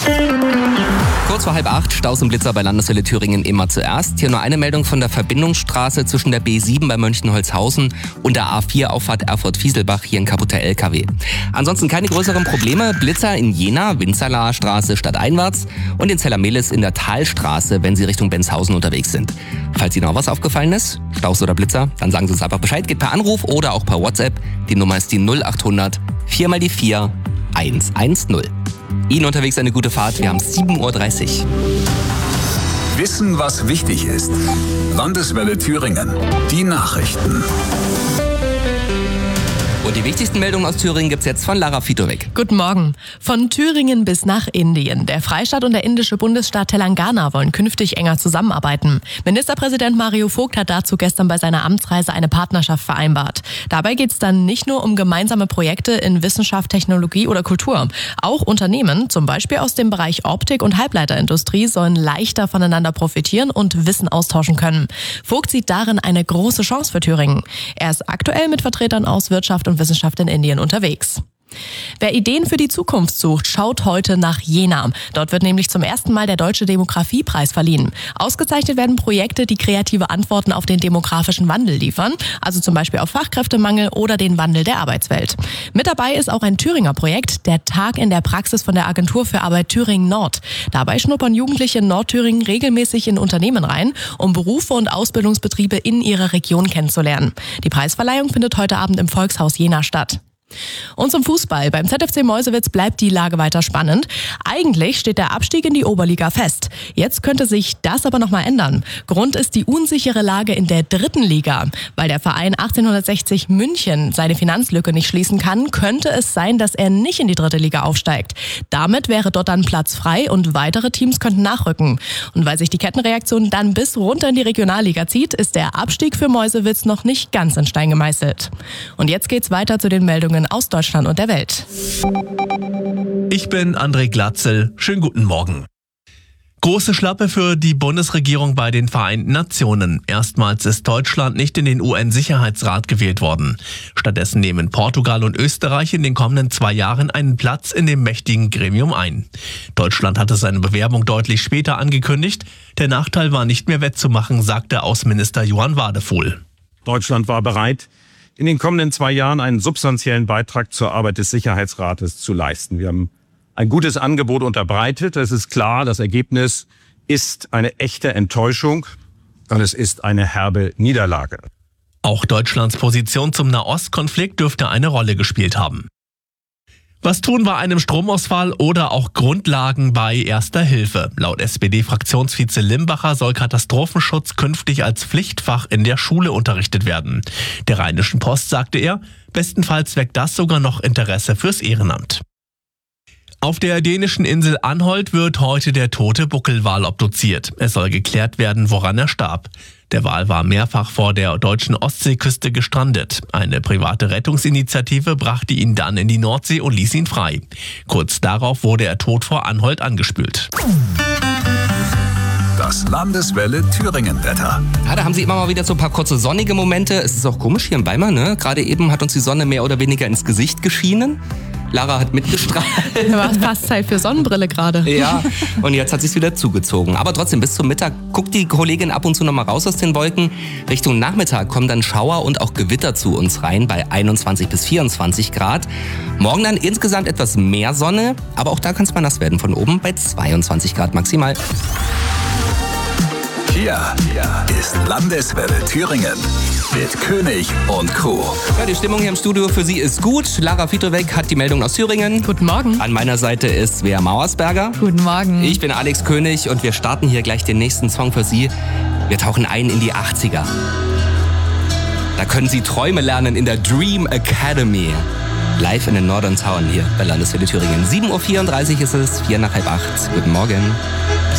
Kurz vor 7:30, Staus und Blitzer bei Landeswelle Thüringen immer zuerst. Hier nur eine Meldung von der Verbindungsstraße zwischen der B7 bei Mönchengladbach und der A4-Auffahrt Erfurt-Fieselbach, hier ein kaputter LKW. Ansonsten keine größeren Probleme. Blitzer in Jena, Winzerlaer Straße stadteinwärts und in Zellermelis in der Talstraße, wenn Sie Richtung Benzhausen unterwegs sind. Falls Ihnen auch was aufgefallen ist, Staus oder Blitzer, dann sagen Sie uns einfach Bescheid. Geht per Anruf oder auch per WhatsApp. Die Nummer ist die 0800 4 mal die 4 110. Ihnen unterwegs eine gute Fahrt. Wir haben 7:30 Uhr. Wissen, was wichtig ist. Landeswelle Thüringen. Die Nachrichten. Und die wichtigsten Meldungen aus Thüringen gibt's jetzt von Lara Fitowek. Guten Morgen. Von Thüringen bis nach Indien. Der Freistaat und der indische Bundesstaat Telangana wollen künftig enger zusammenarbeiten. Ministerpräsident Mario Vogt hat dazu gestern bei seiner Amtsreise eine Partnerschaft vereinbart. Dabei geht's dann nicht nur um gemeinsame Projekte in Wissenschaft, Technologie oder Kultur. Auch Unternehmen, zum Beispiel aus dem Bereich Optik und Halbleiterindustrie, sollen leichter voneinander profitieren und Wissen austauschen können. Vogt sieht darin eine große Chance für Thüringen. Er ist aktuell mit Vertretern aus Wirtschaft und Wissenschaft in Indien unterwegs. Wer Ideen für die Zukunft sucht, schaut heute nach Jena. Dort wird nämlich zum ersten Mal der Deutsche Demografiepreis verliehen. Ausgezeichnet werden Projekte, die kreative Antworten auf den demografischen Wandel liefern, also zum Beispiel auf Fachkräftemangel oder den Wandel der Arbeitswelt. Mit dabei ist auch ein Thüringer Projekt, der Tag in der Praxis von der Agentur für Arbeit Thüringen Nord. Dabei schnuppern Jugendliche in Nordthüringen regelmäßig in Unternehmen rein, um Berufe und Ausbildungsbetriebe in ihrer Region kennenzulernen. Die Preisverleihung findet heute Abend im Volkshaus Jena statt. Und zum Fußball. Beim ZFC Meuselwitz bleibt die Lage weiter spannend. Eigentlich steht der Abstieg in die Oberliga fest. Jetzt könnte sich das aber nochmal ändern. Grund ist die unsichere Lage in der 3. Liga. Weil der Verein 1860 München seine Finanzlücke nicht schließen kann, könnte es sein, dass er nicht in die 3. Liga aufsteigt. Damit wäre dort dann Platz frei und weitere Teams könnten nachrücken. Und weil sich die Kettenreaktion dann bis runter in die Regionalliga zieht, ist der Abstieg für Meuselwitz noch nicht ganz in Stein gemeißelt. Und jetzt geht's weiter zu den Meldungen aus Deutschland und der Welt. Ich bin André Glatzel. Schönen guten Morgen. Große Schlappe für die Bundesregierung bei den Vereinten Nationen. Erstmals ist Deutschland nicht in den UN-Sicherheitsrat gewählt worden. Stattdessen nehmen Portugal und Österreich in den kommenden 2 Jahren einen Platz in dem mächtigen Gremium ein. Deutschland hatte seine Bewerbung deutlich später angekündigt. Der Nachteil war nicht mehr wettzumachen, sagte Außenminister Johann Wadefuhl. Deutschland war bereit, in den kommenden 2 Jahren einen substanziellen Beitrag zur Arbeit des Sicherheitsrates zu leisten. Wir haben ein gutes Angebot unterbreitet. Es ist klar, das Ergebnis ist eine echte Enttäuschung und es ist eine herbe Niederlage. Auch Deutschlands Position zum Nahostkonflikt dürfte eine Rolle gespielt haben. Was tun bei einem Stromausfall oder auch Grundlagen bei Erster Hilfe? Laut SPD-Fraktionsvize Limbacher soll Katastrophenschutz künftig als Pflichtfach in der Schule unterrichtet werden. Der Rheinischen Post sagte er, bestenfalls weckt das sogar noch Interesse fürs Ehrenamt. Auf der dänischen Insel Anholt wird heute der tote Buckelwal obduziert. Es soll geklärt werden, woran er starb. Der Wal war mehrfach vor der deutschen Ostseeküste gestrandet. Eine private Rettungsinitiative brachte ihn dann in die Nordsee und ließ ihn frei. Kurz darauf wurde er tot vor Anholt angespült. Das Landeswelle Thüringen-Wetter. Ja, da haben Sie immer mal wieder so ein paar kurze sonnige Momente. Es ist auch komisch hier in Weimar, ne? Gerade eben hat uns die Sonne mehr oder weniger ins Gesicht geschienen. Lara hat mitgestrahlt. War fast Zeit für Sonnenbrille gerade. Ja, und jetzt hat sie es wieder zugezogen. Aber trotzdem, bis zum Mittag guckt die Kollegin ab und zu noch mal raus aus den Wolken. Richtung Nachmittag kommen dann Schauer und auch Gewitter zu uns rein bei 21 bis 24 Grad. Morgen dann insgesamt etwas mehr Sonne, aber auch da kann es mal nass werden von oben bei 22 Grad maximal. Hier ist Landeswelle Thüringen mit König und Co. Ja, die Stimmung hier im Studio für Sie ist gut. Lara Fitowek hat die Meldung aus Thüringen. Guten Morgen. An meiner Seite ist Svea Mauersberger. Guten Morgen. Ich bin Alex König und wir starten hier gleich den nächsten Song für Sie. Wir tauchen ein in die 80er. Da können Sie Träume lernen in der Dream Academy. Live in den Northern Town hier bei Landeswelle Thüringen. 7:34 Uhr ist es, 7:45. Guten Morgen.